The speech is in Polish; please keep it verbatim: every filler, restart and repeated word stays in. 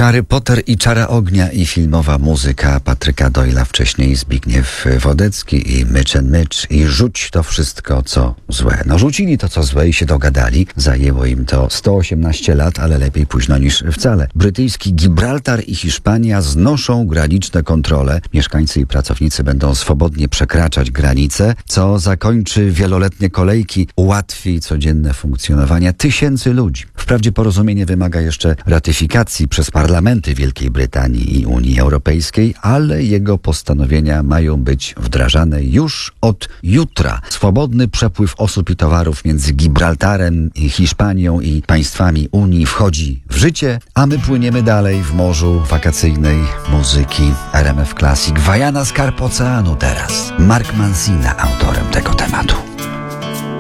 Harry Potter i Czara Ognia i filmowa muzyka Patryka Doyle'a, wcześniej Zbigniew Wodecki i Mitch and Mitch i rzuć to wszystko, co złe. No rzucili to, co złe i się dogadali. Zajęło im to sto osiemnaście lat, ale lepiej późno niż wcale. Brytyjski Gibraltar i Hiszpania znoszą graniczne kontrole. Mieszkańcy i pracownicy będą swobodnie przekraczać granice, co zakończy wieloletnie kolejki, ułatwi codzienne funkcjonowanie tysięcy ludzi. Wprawdzie porozumienie wymaga jeszcze ratyfikacji przez parlamenty Wielkiej Brytanii i Unii Europejskiej, ale jego postanowienia mają być wdrażane już od jutra. Swobodny przepływ osób i towarów między Gibraltarem i Hiszpanią i państwami Unii wchodzi w życie, a my płyniemy dalej w morzu wakacyjnej muzyki. R M F Classic. Wajana Skarb Oceanu teraz. Mark Mancina autorem tego tematu.